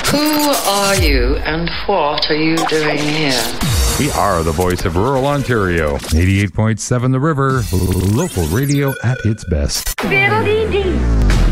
Who are you and what are you doing here? We are the voice of rural Ontario. 88.7 The River, local radio at its best. Fiddle-dee-dee.